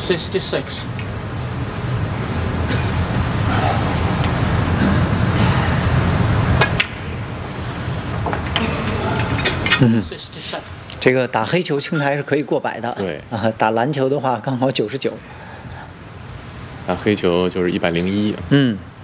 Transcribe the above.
66. 67. 这个打黑球青台是可以过100的， 对啊，打篮球的话刚好99。 打黑球就是101。 嗯。